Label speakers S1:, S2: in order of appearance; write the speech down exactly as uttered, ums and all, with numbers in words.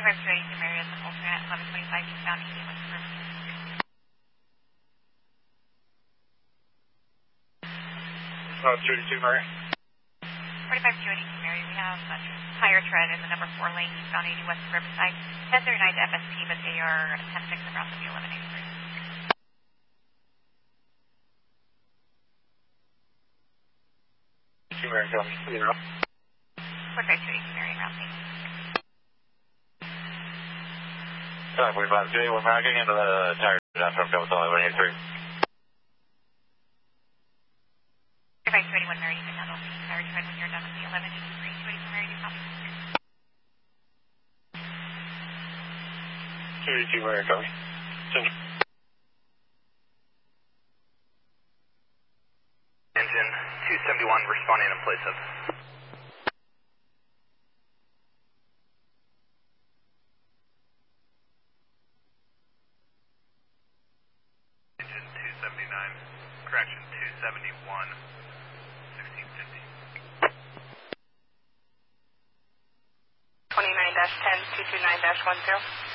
S1: forty-five two eighty-two Mary at the Fulton at eleven twenty-five eastbound eighty West Riverside.
S2: Uh, thirty-two Mary.
S1: forty-five two eighty-two Mary, we have a tire tread in the number four lane eastbound eighty West Riverside. ten thirty-nine to F S T, but they are ten six around the eleven eighty-three.
S2: two Mary, come. Zero.
S1: forty-five two eighty-two Mary, around eight.
S2: Sorry, forty-five two eighty-one Mary, getting into the tire down from eleven eighty-three.
S1: forty-five two eighty-one Mary, you can handle the tire tread when you're done with the eleven eighty-three. two eighty-two Mary, you copy.
S2: two eighty-two Mary, copy.
S3: Engine two seventy-one responding in place of.
S4: Engine two seventy-nine, correction two seventy-one, sixteen fifty.
S5: twenty-nine dash ten, two two nine dash one zero.